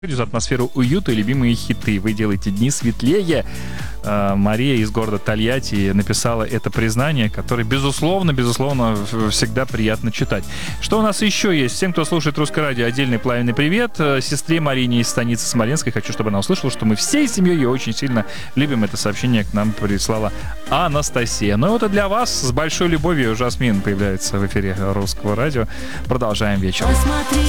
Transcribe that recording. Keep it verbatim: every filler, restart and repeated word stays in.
За атмосферу уюта и любимые хиты. Вы делаете дни светлее. Мария из города Тольятти написала это признание, которое, безусловно, безусловно, всегда приятно читать. Что у нас еще есть? Всем, кто слушает Русское радио, отдельный пламенный привет. Сестре Марине из станицы Смоленской. Хочу, чтобы она услышала, что мы всей семьей ее очень сильно любим. Это сообщение к нам прислала Анастасия. Ну и вот и для вас с большой любовью Жасмин появляется в эфире Русского радио. Продолжаем вечер. Посмотри